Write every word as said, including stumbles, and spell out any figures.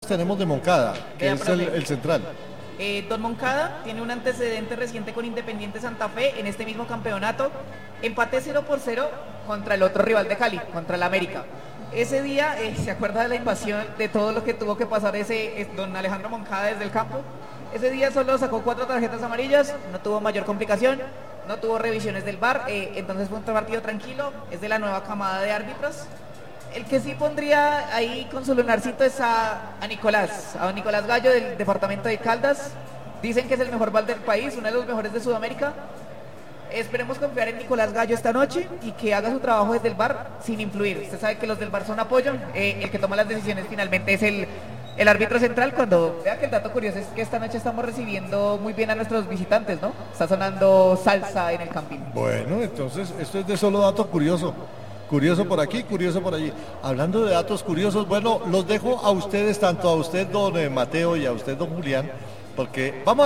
tenemos de Moncada, que Vea, es el, profe. el central? Eh, Don Moncada tiene un antecedente reciente con Independiente Santa Fe en este mismo campeonato. Empate cero por cero contra el otro rival de Cali, contra el América. Ese día, eh, ¿se acuerda de la invasión, de todo lo que tuvo que pasar ese eh, don Alejandro Moncada desde el campo? Ese día solo sacó cuatro tarjetas amarillas, no tuvo mayor complicación, no tuvo revisiones del V A R, eh, entonces fue un partido tranquilo, es de la nueva camada de árbitros. El que sí pondría ahí con su lunarcito es a, a Nicolás, a don Nicolás Gallo del departamento de Caldas. Dicen que es el mejor bar del país, uno de los mejores de Sudamérica. Esperemos confiar en Nicolás Gallo esta noche y que haga su trabajo desde el bar sin influir. Usted sabe que los del bar son apoyo, eh, el que toma las decisiones finalmente es el, el árbitro central. Cuando vea que el dato curioso es que esta noche estamos recibiendo muy bien a nuestros visitantes, ¿no? Está sonando salsa en el camping. Bueno, entonces esto es de solo dato curioso. Curioso por aquí, curioso por allí. Hablando de datos curiosos, bueno, los dejo a ustedes, tanto a usted, don eh, Mateo, y a usted, don Julián, porque vamos a